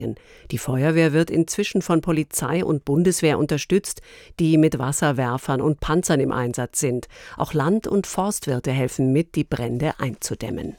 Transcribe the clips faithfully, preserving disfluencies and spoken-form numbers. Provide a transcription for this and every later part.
Die Feuerwehr wird inzwischen von Polizei und Bundeswehr unterstützt, die mit Wasserwerfern und Panzern im Einsatz sind. Auch Land- und Forstwirte helfen mit, die Brände einzudämmen.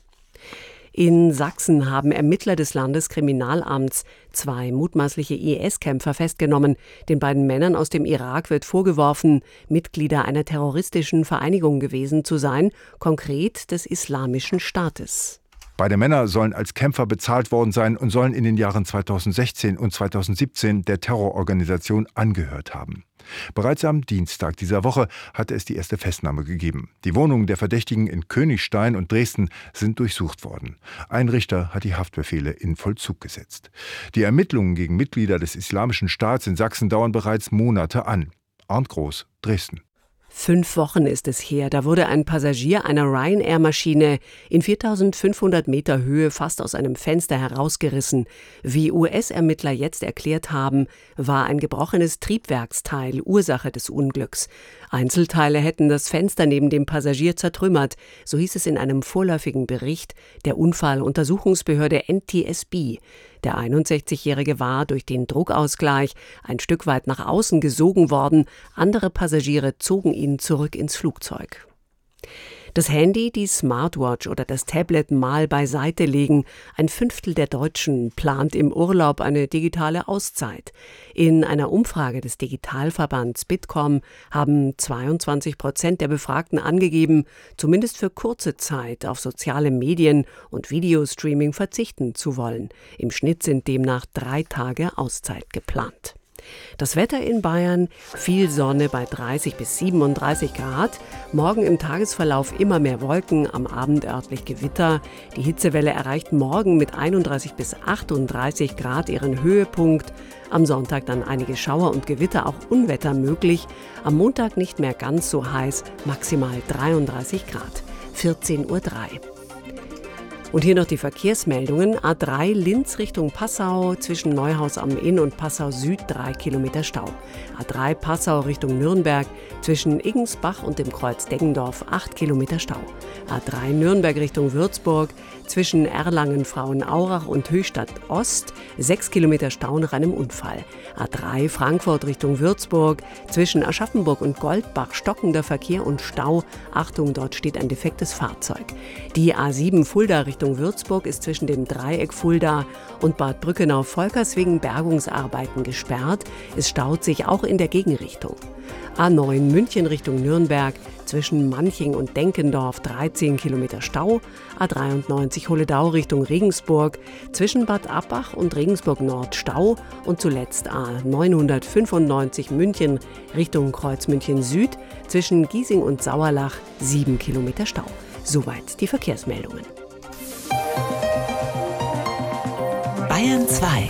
In Sachsen haben Ermittler des Landeskriminalamts zwei mutmaßliche I S-Kämpfer festgenommen. Den beiden Männern aus dem Irak wird vorgeworfen, Mitglieder einer terroristischen Vereinigung gewesen zu sein, konkret des Islamischen Staates. Beide Männer sollen als Kämpfer bezahlt worden sein und sollen in den Jahren zweitausendsechzehn und zweitausendsiebzehn der Terrororganisation angehört haben. Bereits am Dienstag dieser Woche hatte es die erste Festnahme gegeben. Die Wohnungen der Verdächtigen in Königstein und Dresden sind durchsucht worden. Ein Richter hat die Haftbefehle in Vollzug gesetzt. Die Ermittlungen gegen Mitglieder des Islamischen Staats in Sachsen dauern bereits Monate an. Arndt Groß, Dresden. Fünf Wochen ist es her, da wurde ein Passagier einer Ryanair-Maschine in viertausendfünfhundert Meter Höhe fast aus einem Fenster herausgerissen. Wie U S-Ermittler jetzt erklärt haben, war ein gebrochenes Triebwerksteil Ursache des Unglücks. Einzelteile hätten das Fenster neben dem Passagier zertrümmert, so hieß es in einem vorläufigen Bericht der Unfalluntersuchungsbehörde N T S B. Der einundsechzigjährige war durch den Druckausgleich ein Stück weit nach außen gesogen worden, andere Passagiere zogen ihn zurück ins Flugzeug. Das Handy, die Smartwatch oder das Tablet mal beiseite legen. Ein Fünftel der Deutschen plant im Urlaub eine digitale Auszeit. In einer Umfrage des Digitalverbands Bitkom haben zweiundzwanzig Prozent der Befragten angegeben, zumindest für kurze Zeit auf soziale Medien und Videostreaming verzichten zu wollen. Im Schnitt sind demnach drei Tage Auszeit geplant. Das Wetter in Bayern, viel Sonne bei dreißig bis siebenunddreißig Grad. Morgen im Tagesverlauf immer mehr Wolken, am Abend örtlich Gewitter. Die Hitzewelle erreicht morgen mit einunddreißig bis achtunddreißig Grad ihren Höhepunkt. Am Sonntag dann einige Schauer und Gewitter, auch Unwetter möglich. Am Montag nicht mehr ganz so heiß, maximal dreiunddreißig Grad. vierzehn Uhr drei. Und hier noch die Verkehrsmeldungen. A drei Linz Richtung Passau, zwischen Neuhaus am Inn und Passau Süd drei Kilometer Stau. A drei Passau Richtung Nürnberg, zwischen Iggensbach und dem Kreuz Deggendorf acht Kilometer Stau. A drei Nürnberg Richtung Würzburg, zwischen Erlangen, Frauenaurach und Höchstadt Ost sechs Kilometer Stau nach einem Unfall. A drei Frankfurt Richtung Würzburg, zwischen Aschaffenburg und Goldbach stockender Verkehr und Stau. Achtung, dort steht ein defektes Fahrzeug. Die A sieben Fulda Richtung Würzburg ist zwischen dem Dreieck Fulda und Bad Brückenau-Volkers wegen Bergungsarbeiten gesperrt. Es staut sich auch in der Gegenrichtung. A neun München Richtung Nürnberg, zwischen Manching und Denkendorf dreizehn Kilometer Stau. A dreiundneunzig Holledau Richtung Regensburg, zwischen Bad Abbach und Regensburg Nord Stau. Und zuletzt A neunhundertfünfundneunzig München Richtung Kreuz München Süd, zwischen Giesing und Sauerlach sieben Kilometer Stau. Soweit die Verkehrsmeldungen. Bayern zwei.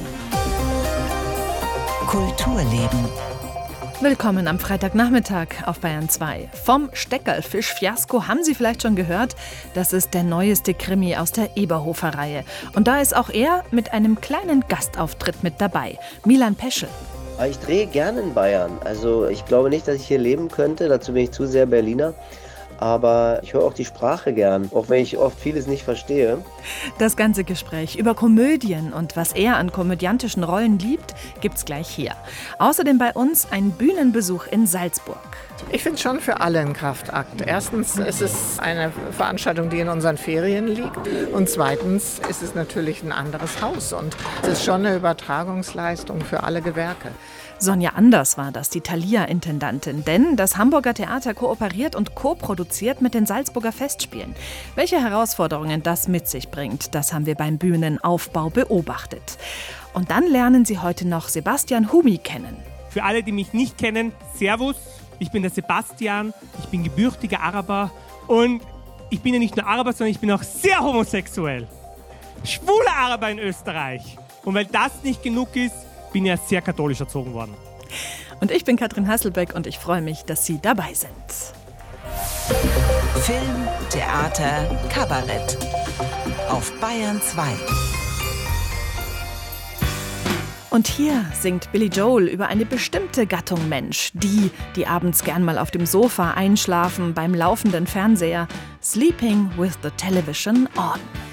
Kulturleben. Willkommen am Freitagnachmittag auf Bayern zwei. Vom Steckerlfisch-Fiasko haben Sie vielleicht schon gehört. Das ist der neueste Krimi aus der Eberhofer-Reihe. Und da ist auch er mit einem kleinen Gastauftritt mit dabei. Milan Peschel. Ich drehe gerne in Bayern. Also ich glaube nicht, dass ich hier leben könnte. Dazu bin ich zu sehr Berliner. Aber ich höre auch die Sprache gern, auch wenn ich oft vieles nicht verstehe. Das ganze Gespräch über Komödien und was er an komödiantischen Rollen liebt, gibt's gleich hier. Außerdem bei uns ein Bühnenbesuch in Salzburg. Ich finde es schon für alle ein Kraftakt. Erstens ist es eine Veranstaltung, die in unseren Ferien liegt. Und zweitens ist es natürlich ein anderes Haus. Und es ist schon eine Übertragungsleistung für alle Gewerke. Sonja Anders war das, die Thalia-Intendantin. Denn das Hamburger Theater kooperiert und co-produziert mit den Salzburger Festspielen. Welche Herausforderungen das mit sich bringt, das haben wir beim Bühnenaufbau beobachtet. Und dann lernen Sie heute noch Sebastian Humi kennen. Für alle, die mich nicht kennen, Servus, ich bin der Sebastian, ich bin gebürtiger Araber und ich bin ja nicht nur Araber, sondern ich bin auch sehr homosexuell. Schwuler Araber in Österreich. Und weil das nicht genug ist, bin ja sehr katholisch erzogen worden. Und ich bin Katrin Hasselbeck und ich freue mich, dass Sie dabei sind. Film, Theater, Kabarett. Auf Bayern zwei. Und hier singt Billy Joel über eine bestimmte Gattung Mensch. Die, die abends gern mal auf dem Sofa einschlafen beim laufenden Fernseher. Sleeping with the television on.